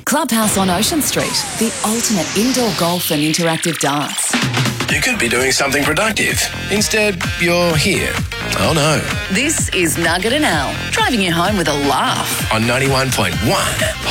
Clubhouse on Ocean Street, the ultimate indoor golf and interactive darts. You could be doing something productive. Instead, you're here. Oh no. This is Nugget and Al, driving you home with a laugh. On 91.1